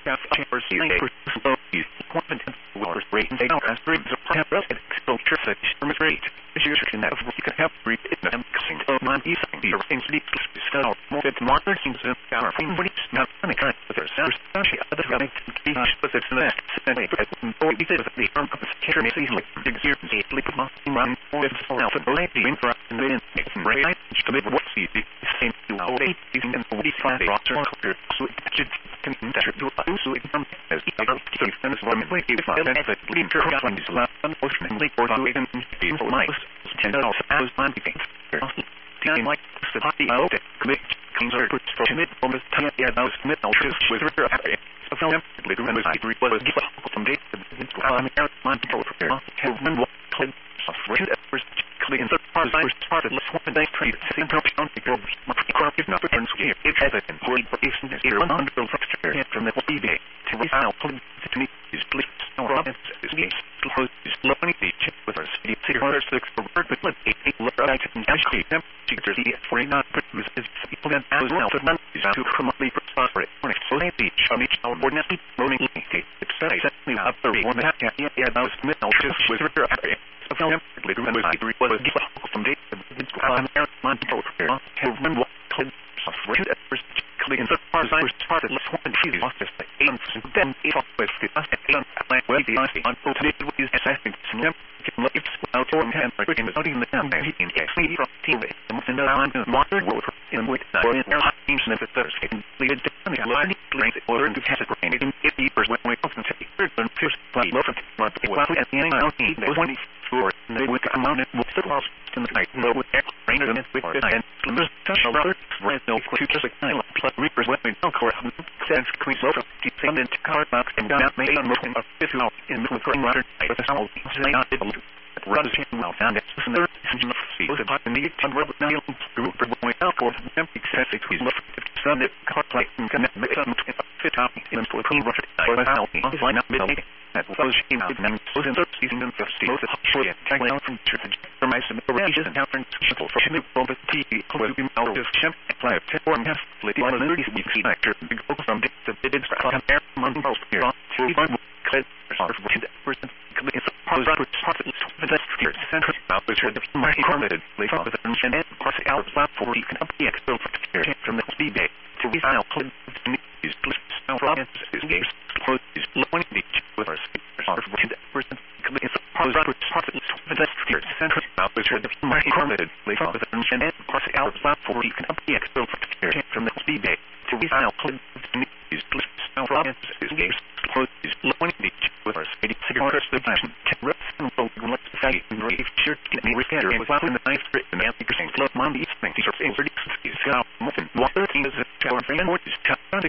staff chambers slow use confidence will rate and take as dreams of perhaps exposure such as rate issues can have you can have read in them casing of non easing the things deep style more than one things in our thing when it's not any kind of there's especially other things to be but it's the next and we or be the term of care is like big here and sleep must run for the alpha lady interact and then it's right to be what see the same to all eight using and what is fine roster so it can measure to also in terms as the other and as women we if I that lead to one is last unfortunately for the even being so nice 10 as one thing team like the party out commit concert for commit from the time those commit no with her so film later when I was give some date to I'm man to prepare to run what clean software at first clean the part of the one day trade same option to go crop is not returns here it has a great position here 100 structure from the eBay to file to meet is please no problem is close is lonely the chip with our city 6 for word with let a look at and actually them to the for not put is people that as well to none is to promote for it when it's so the each our ordinary loading it's exactly up the one that yeah those middle just with her area so film later when I was give some date it's on air man to prepare to run what software at first click in the part of the one she lost this and then it was the and where the on today is assessing some can look it's out or hand in the audience and he actually from TV and the water in with or in our teams and the first lead to the line link or into has it in it deeper when we often take third and first play look at the end out the 24 and they would come out with the lost in the night no with rain and with and the special brother red no future like plus reapers when we don't core sense clean low keep send into car box and down made on moving of 50 out in the green water with the sound not runs him well found it and there see was about the need to rubber nail group going out for empty excessive we look at sun it car like connect mix up fit out in for clean water for the out line up middle that was she out and was in the season and first both short taking out from church from my region and different people for him from the TV close to out of champ play or half lady on the 30 weeks actor big from the did from air month here to clear person it's a part of the central about which are the market limited later with an and plus out platform you can up the expo from the speed day to we file clip is now province is games close is low beach with our person it's a part of the central about which are the market limited later with an and plus out platform you can up the expo from the speed day to we file clip is now province is games close is low beach with our cigarettes the fashion and so let's say if sure get me repair and was in the nice and the antique thing float Monday evening these are 30 is muffin water is a tower fan or is